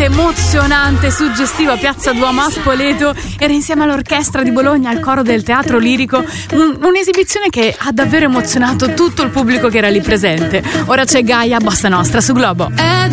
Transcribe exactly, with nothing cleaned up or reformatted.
veramente emozionante, suggestiva Piazza Duomo a Spoleto. Era insieme all'orchestra di Bologna, al coro del Teatro Lirico, un, un'esibizione che ha davvero emozionato tutto il pubblico che era lì presente. Ora c'è Gaia Bossa Nostra su Globo.